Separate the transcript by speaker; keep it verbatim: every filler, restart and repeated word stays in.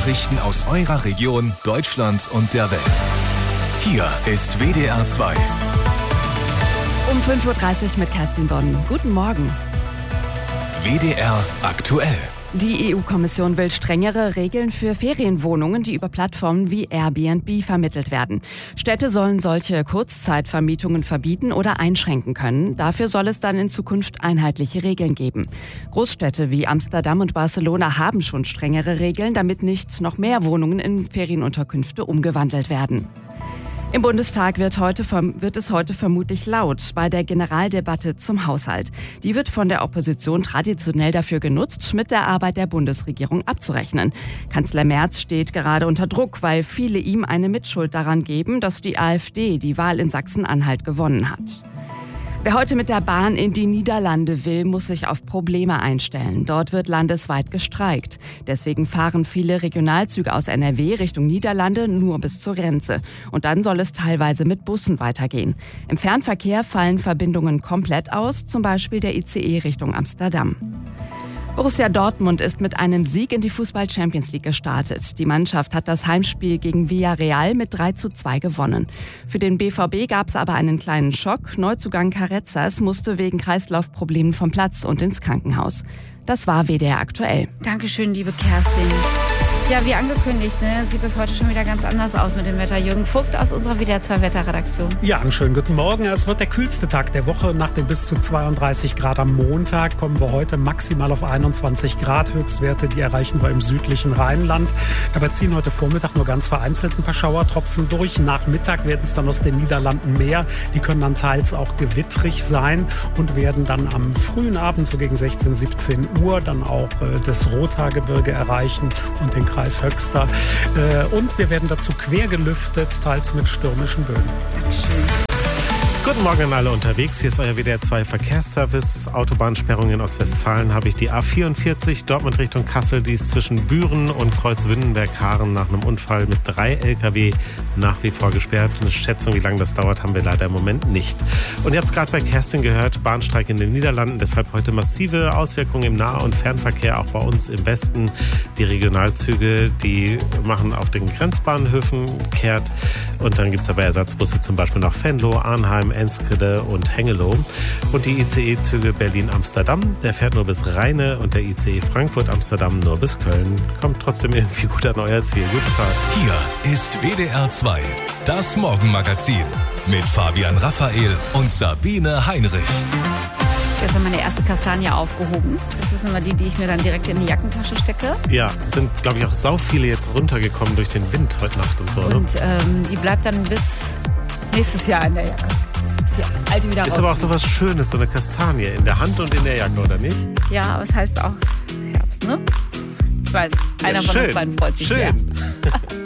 Speaker 1: Nachrichten aus eurer Region, Deutschland und der Welt. Hier ist W D R zwei.
Speaker 2: Um fünf Uhr dreißig mit Kerstin Bonn. Guten Morgen.
Speaker 1: W D R aktuell.
Speaker 2: Die E U-Kommission will strengere Regeln für Ferienwohnungen, die über Plattformen wie Airbnb vermittelt werden. Städte sollen solche Kurzzeitvermietungen verbieten oder einschränken können. Dafür soll es dann in Zukunft einheitliche Regeln geben. Großstädte wie Amsterdam und Barcelona haben schon strengere Regeln, damit nicht noch mehr Wohnungen in Ferienunterkünfte umgewandelt werden. Im Bundestag wird, heute, wird es heute vermutlich laut bei der Generaldebatte zum Haushalt. Die wird von der Opposition traditionell dafür genutzt, mit der Arbeit der Bundesregierung abzurechnen. Kanzler Merz steht gerade unter Druck, weil viele ihm eine Mitschuld daran geben, dass die AfD die Wahl in Sachsen-Anhalt gewonnen hat. Wer heute mit der Bahn in die Niederlande will, muss sich auf Probleme einstellen. Dort wird landesweit gestreikt. Deswegen fahren viele Regionalzüge aus N R W Richtung Niederlande nur bis zur Grenze. Und dann soll es teilweise mit Bussen weitergehen. Im Fernverkehr fallen Verbindungen komplett aus, zum Beispiel der I C E Richtung Amsterdam. Borussia Dortmund ist mit einem Sieg in die Fußball-Champions League gestartet. Die Mannschaft hat das Heimspiel gegen Villarreal mit drei zu zwei gewonnen. Für den B V B gab es aber einen kleinen Schock. Neuzugang Carrezzas musste wegen Kreislaufproblemen vom Platz und ins Krankenhaus. Das war W D R aktuell.
Speaker 3: Dankeschön, liebe Kerstin. Ja, wie angekündigt, ne, sieht es heute schon wieder ganz anders aus mit dem Wetter. Jürgen Vogt aus unserer W D R zwei Wetterredaktion.
Speaker 4: Ja, einen schönen guten Morgen. Es wird der kühlste Tag der Woche. Nach den bis zu zweiunddreißig Grad am Montag kommen wir heute maximal auf einundzwanzig Grad. Höchstwerte, die erreichen wir im südlichen Rheinland. Dabei ziehen heute Vormittag nur ganz vereinzelt ein paar Schauertropfen durch. Nach Mittag werden es dann aus den Niederlanden mehr. Die können dann teils auch gewittrig sein und werden dann am frühen Abend, so gegen sechzehn, siebzehn Uhr, dann auch äh, das Rothaargebirge erreichen und den Kreis Höxter. Äh, und wir werden dazu quer gelüftet, teils mit stürmischen Böen.
Speaker 3: Dankeschön.
Speaker 5: Guten Morgen an alle unterwegs. Hier ist euer W D R zwei Verkehrsservice. Autobahnsperrungen in Ostwestfalen habe ich die A vierundvierzig Dortmund Richtung Kassel. Die ist zwischen Büren und Kreuzwindenberg-Haaren nach einem Unfall mit drei L K W nach wie vor gesperrt. Eine Schätzung, wie lange das dauert, haben wir leider im Moment nicht. Und ihr habt es gerade bei Kerstin gehört, Bahnstreik in den Niederlanden. Deshalb heute massive Auswirkungen im Nah- und Fernverkehr, auch bei uns im Westen. Die Regionalzüge, die machen auf den Grenzbahnhöfen kehrt. Und dann gibt es aber Ersatzbusse zum Beispiel nach Venlo, Arnheim, Enskede und Hengelo. Und die I C E-Züge Berlin-Amsterdam, der fährt nur bis Rheine und der I C E Frankfurt-Amsterdam nur bis Köln. Kommt trotzdem irgendwie gut an euer Ziel. Gute Fahrt.
Speaker 1: Hier ist W D R zwei, das Morgenmagazin mit Fabian Raphael und Sabine Heinrich.
Speaker 3: Gestern meine erste Kastanie aufgehoben. Das ist immer die, die ich mir dann direkt in die Jackentasche stecke.
Speaker 5: Ja, sind, glaube ich, auch sau viele jetzt runtergekommen durch den Wind heute Nacht und so.
Speaker 3: Und ähm, die bleibt dann bis nächstes Jahr in der Jacke. Die alte wieder
Speaker 5: ist
Speaker 3: raus.
Speaker 5: aber auch so was Schönes, so eine Kastanie in der Hand und in der Jacke, oder nicht?
Speaker 3: Ja, aber es heißt auch Herbst, ne? Ich weiß, einer
Speaker 5: ja,
Speaker 3: von
Speaker 5: schön.
Speaker 3: uns beiden freut sich
Speaker 5: schön.
Speaker 3: sehr.